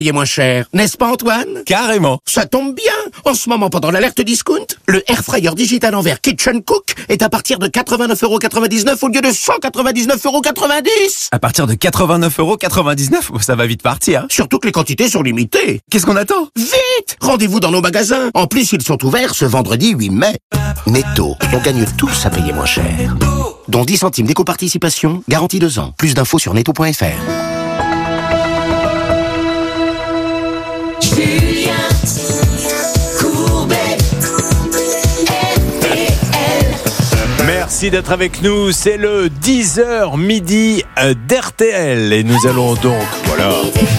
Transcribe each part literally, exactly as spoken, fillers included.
payer moins cher, n'est-ce pas Antoine? Carrément. Ça tombe bien. En ce moment, pendant l'alerte discount, le Air Fryer Digital Envers Kitchen Cook est à partir de quatre-vingt-neuf euros quatre-vingt-dix-neuf au lieu de cent quatre-vingt-dix-neuf euros quatre-vingt-dix. À partir de quatre-vingt-neuf euros quatre-vingt-dix-neuf, ça va vite partir. Hein. Surtout que les quantités sont limitées. Qu'est-ce qu'on attend? Vite! Rendez-vous dans nos magasins. En plus, ils sont ouverts ce vendredi huit mai. Netto, on gagne tous à payer moins cher. Dont dix centimes d'éco-participation, garantie deux ans. Plus d'infos sur netto point f r. Julien Courbet, R T L. Merci d'être avec nous, c'est le dix heures midi d'R T L et nous allons donc, voilà.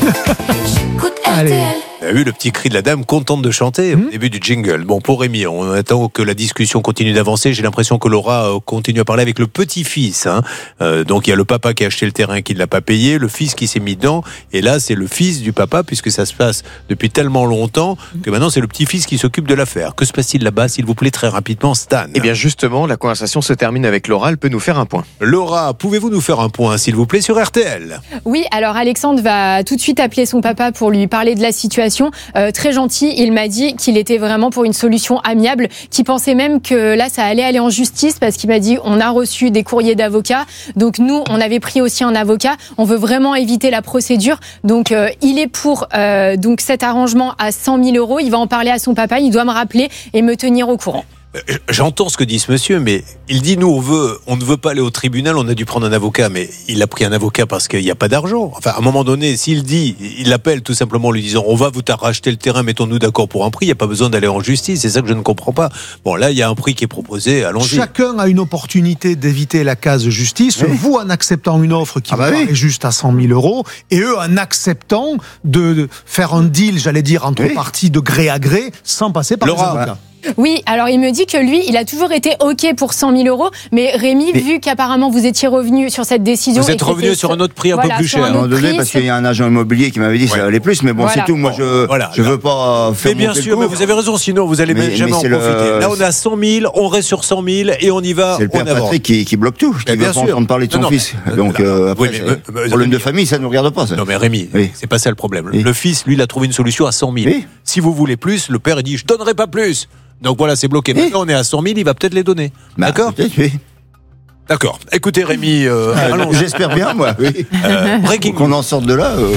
J'écoute R T L. Vous avez vu le petit cri de la dame contente de chanter au début du jingle. Bon, pour Rémi, on attend que la discussion continue d'avancer. J'ai l'impression que Laura continue à parler avec le petit-fils. Hein. Euh, donc il y a le papa qui a acheté le terrain qui ne l'a pas payé, le fils qui s'est mis dedans, et là c'est le fils du papa puisque ça se passe depuis tellement longtemps que maintenant c'est le petit-fils qui s'occupe de l'affaire. Que se passe-t-il là-bas, s'il vous plaît, très rapidement, Stan? Eh bien justement, la conversation se termine avec Laura, elle peut nous faire un point. Laura, pouvez-vous nous faire un point, s'il vous plaît, sur R T L? Oui, alors Alexandre va tout de suite appeler son papa pour lui parler de la situation. Euh, très gentil, il m'a dit qu'il était vraiment pour une solution amiable, qu'il pensait même que là ça allait aller en justice parce qu'il m'a dit on a reçu des courriers d'avocats, donc nous on avait pris aussi un avocat, on veut vraiment éviter la procédure, donc euh, il est pour euh, donc cet arrangement à cent mille euros, il va en parler à son papa, il doit me rappeler et me tenir au courant. J'entends ce que dit ce monsieur, mais il dit nous on veut, on ne veut pas aller au tribunal, on a dû prendre un avocat, mais il a pris un avocat parce qu'il n'y a pas d'argent. Enfin, à un moment donné, s'il dit, il l'appelle tout simplement en lui disant on va vous racheter le terrain, mettons-nous d'accord pour un prix, il n'y a pas besoin d'aller en justice. C'est ça que je ne comprends pas. Bon, là, il y a un prix qui est proposé, allons-y. Chacun a une opportunité d'éviter la case justice. Oui. Vous en acceptant une offre qui ah bah vous oui. paraît juste à cent mille euros, et eux en acceptant de faire un deal, j'allais dire, entre oui. parties de gré à gré, sans passer par Laura, les avocats. Oui, alors il me dit que lui, il a toujours été OK pour cent mille euros, mais Rémi, mais... vu qu'apparemment vous étiez revenu sur cette décision... Vous êtes revenu sur un autre prix un voilà, peu plus cher. À un moment donné, parce qu'il y a un agent immobilier qui m'avait dit que ouais. ça allait plus, mais bon, voilà. c'est tout. Moi, je voilà, je veux pas faire mais bien sûr, mais vous avez raison, sinon vous allez mais, jamais mais en profiter. Le... Là, on a cent mille, on reste sur cent mille et on y va. C'est le père Patrick qui, qui bloque tout. Je ne veux pas entendre parler de son non, fils. Non, Donc, euh, après, oui, mais, mais, problème de famille, ça ne nous regarde pas. Ça. Non, mais Rémi, oui. c'est pas ça le problème. Oui. Le fils, lui, il a trouvé une solution à cent mille. Oui. Si vous voulez plus, le père, il dit je donnerai pas plus. Donc voilà, c'est bloqué. Maintenant, oui. on est à cent mille, il va peut-être les donner. Bah, d'accord oui. D'accord. Écoutez, Rémi... Euh, allons, j'espère bien, moi. Oui. Euh, Breaking qu'on en sorte de là... Euh...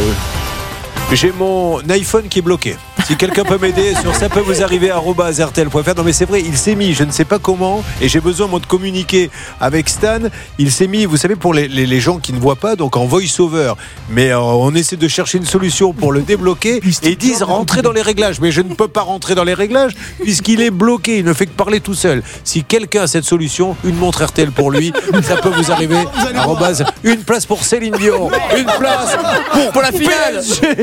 J'ai mon iPhone qui est bloqué. Si quelqu'un peut m'aider sur ça peut vous arriver arobase r t l point f r. Non mais c'est vrai, il s'est mis, je ne sais pas comment, et j'ai besoin moi de communiquer avec Stan. Il s'est mis, vous savez, pour les, les, les gens qui ne voient pas, donc en voice-over. Mais euh, on essaie de chercher une solution pour le débloquer. Et ils disent rentrer dans les réglages. Mais je ne peux pas rentrer dans les réglages puisqu'il est bloqué. Il ne fait que parler tout seul. Si quelqu'un a cette solution, une montre R T L pour lui, ça peut vous arriver. Arrobase, une place pour Céline Dion, une place pour, pour la finale.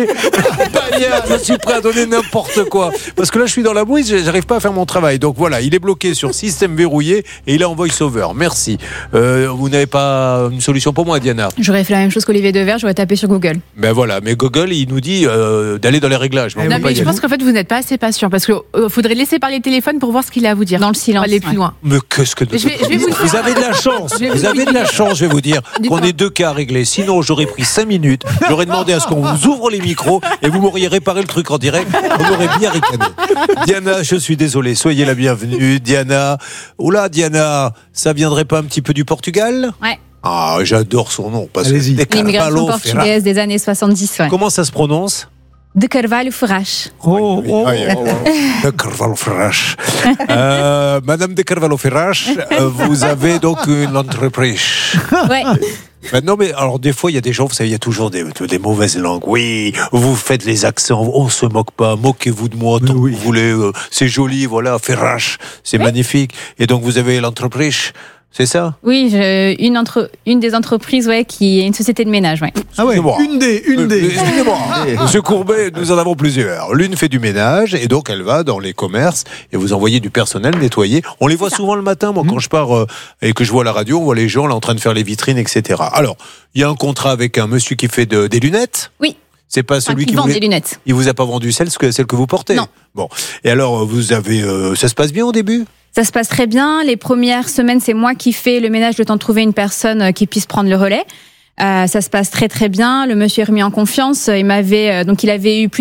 Pagna, je suis prêt à donner n'importe quoi. Parce que là, je suis dans la brouille, j'arrive pas à faire mon travail. Donc voilà, il est bloqué sur système verrouillé et il est en voice-over. Merci. Euh, vous n'avez pas une solution pour moi, Diana? J'aurais fait la même chose qu'Olivier Devers, j'aurais tapé sur Google. Ben voilà, mais Google, il nous dit euh, d'aller dans les réglages. Mais non, mais je pense qu'en fait, vous n'êtes pas assez patient parce qu'il euh, faudrait laisser parler le téléphone pour voir ce qu'il a à vous dire. Dans le silence. Aller plus ouais. loin. Mais qu'est-ce que... Je vais, je vais vous... vous avez de la chance. Vous, vous avez de la chance, je vais vous dire, qu'on ait deux cas à régler. Sinon, j'aurais pris cinq minutes. J'aurais demandé à ce qu'on vous ouvre les micros et vous m'auriez réparé le truc en direct. Vous m'aurez bien ricané. Diana, je suis désolé. Soyez la bienvenue. Diana. Oula, Diana, ça viendrait pas un petit peu du Portugal? Ouais. Ah, j'adore son nom. Parce Allez-y. Que l'immigration portugaise des années soixante-dix. Ouais. Comment ça se prononce? De Carvalho Ferraz. Oh, oh, oh, oh. De Carvalho Ferraz. euh, Madame de Carvalho Ferraz, vous avez donc une entreprise. Ouais. Ben non, mais alors des fois il y a des gens, vous savez, il y a toujours des, des mauvaises langues. Oui, vous faites les accents, on se moque pas, moquez-vous de moi tant oui. que vous voulez. Euh, c'est joli, voilà, Ferraz, c'est oui. magnifique. Et donc vous avez l'entreprise. C'est ça? Oui, je, une, entre, une des entreprises ouais, qui est une société de ménage. Ouais. Ah ouais, une des, une des. Excusez-moi, Monsieur Courbet, nous en avons plusieurs. L'une fait du ménage et donc elle va dans les commerces et vous envoyez du personnel nettoyer. On les voit souvent le matin, moi, mmh. quand je pars euh, et que je vois la radio, on voit les gens là en train de faire les vitrines, et cetera. Alors, il y a un contrat avec un monsieur qui fait de, des lunettes. Oui. C'est pas celui enfin, qui vend des lunettes. Il vous a pas vendu celle que, celle que vous portez? Non. Bon. Et alors, vous avez, euh, ça se passe bien au début? Ça se passe très bien. Les premières semaines, c'est moi qui fais le ménage, le temps de trouver une personne qui puisse prendre le relais. Euh, ça se passe très très bien. Le monsieur est remis en confiance. Il m'avait euh, donc il avait eu plus